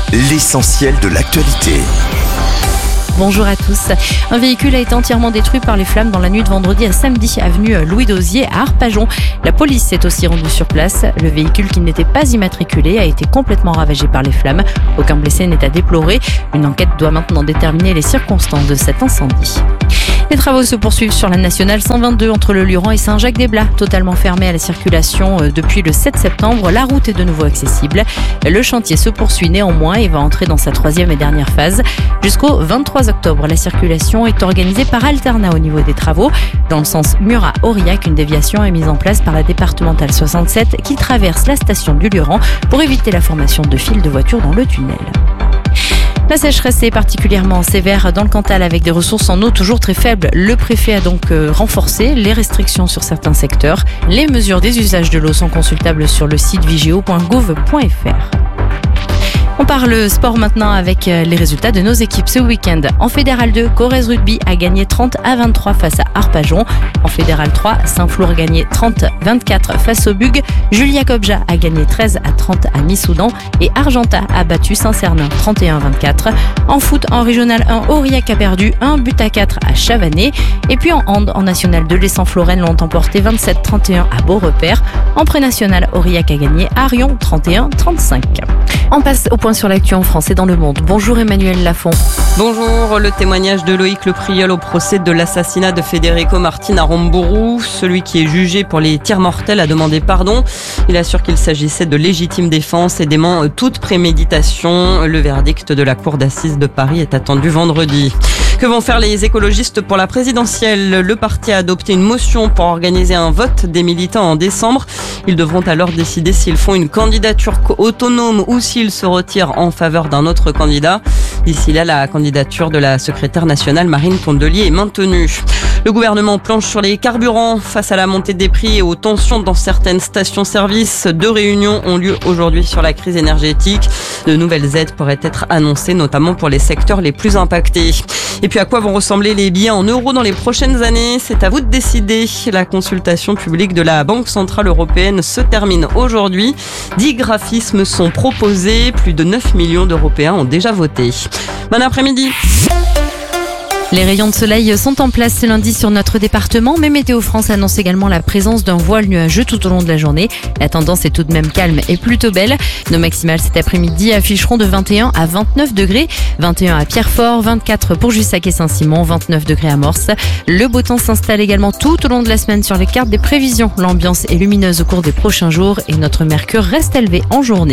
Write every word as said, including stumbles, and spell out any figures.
l'essentiel de l'actualité. Bonjour à tous. Un véhicule a été entièrement détruit par les flammes dans la nuit de vendredi à samedi, avenue Louis Dauzier à Arpajon. La police s'est aussi rendue sur place. Le véhicule qui n'était pas immatriculé a été complètement ravagé par les flammes. Aucun blessé n'est à déplorer. Une enquête doit maintenant déterminer les circonstances de cet incendie. Les travaux se poursuivent sur la nationale cent vingt-deux entre le Luran et Saint-Jacques-des-Blats. Totalement fermée à la circulation depuis le sept septembre, la route est de nouveau accessible. Le chantier se poursuit néanmoins et va entrer dans sa troisième et dernière phase. Jusqu'au vingt-trois octobre, la circulation est organisée par alternat au niveau des travaux. Dans le sens Murat-Aurillac, une déviation est mise en place par la départementale soixante-sept qui traverse la station du Luran pour éviter la formation de files de voitures dans le tunnel. La sécheresse est particulièrement sévère dans le Cantal avec des ressources en eau toujours très faibles. Le préfet a donc renforcé les restrictions sur certains secteurs. Les mesures des usages de l'eau sont consultables sur le site vigeo point gouv point fr. On parle sport maintenant avec les résultats de nos équipes ce week-end. En Fédéral deux, Corrèze Rugby a gagné trente à vingt-trois face à Arpajon. En Fédéral trois, Saint-Flour a gagné trente à vingt-quatre face au Bug. Julia Kobja a gagné treize à trente à Missoudan. Et Argentat a battu Saint-Cernin trente et un à vingt-quatre. En foot, en Régional un, Aurillac a perdu un but à quatre à Chavanais. Et puis en hand, en National deux, les Saint-Florennes l'ont emporté vingt-sept à trente et un à Beaurepaire. En pré-national, Aurillac a gagné Arion trente et un à trente-cinq. On passe au point sur l'actu en France et dans le monde. Bonjour Emmanuel Lafont. Bonjour, le témoignage de Loïc Lepriol au procès de l'assassinat de Federico Martin à Rombourou. Celui qui est jugé pour les tirs mortels a demandé pardon. Il assure qu'il s'agissait de légitime défense et dément toute préméditation. Le verdict de la cour d'assises de Paris est attendu vendredi. Que vont faire les écologistes pour la présidentielle ? Le parti a adopté une motion pour organiser un vote des militants en décembre. Ils devront alors décider s'ils font une candidature autonome ou s'ils se retirent en faveur d'un autre candidat. D'ici là, la candidature de la secrétaire nationale Marine Tondelier est maintenue. Le gouvernement planche sur les carburants face à la montée des prix et aux tensions dans certaines stations-service. Deux réunions ont lieu aujourd'hui sur la crise énergétique. De nouvelles aides pourraient être annoncées, notamment pour les secteurs les plus impactés. Et puis à quoi vont ressembler les billets en euros dans les prochaines années ? C'est à vous de décider. La consultation publique de la Banque Centrale Européenne se termine aujourd'hui. Dix graphismes sont proposés. Plus de neuf millions d'Européens ont déjà voté. Bon après-midi. Les rayons de soleil sont en place ce lundi sur notre département, mais Météo France annonce également la présence d'un voile nuageux tout au long de la journée. La tendance est tout de même calme et plutôt belle. Nos maximales cet après-midi afficheront de vingt et un à vingt-neuf degrés. vingt et un à Pierrefort, vingt-quatre pour Jussac et Saint-Simon, vingt-neuf degrés à Morse. Le beau temps s'installe également tout au long de la semaine sur les cartes des prévisions. L'ambiance est lumineuse au cours des prochains jours et notre mercure reste élevé en journée.